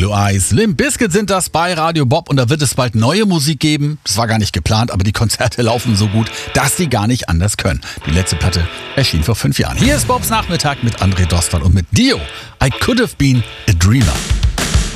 Blue Eyes. Limp Bizkit sind das bei Radio Bob und da wird es bald neue Musik geben. Das war gar nicht geplant, aber die Konzerte laufen so gut, dass sie gar nicht anders können. Die letzte Platte erschien vor 5 Jahren. Hier ist Bobs Nachmittag mit André Dostal und mit Dio. I Could Have Been a Dreamer.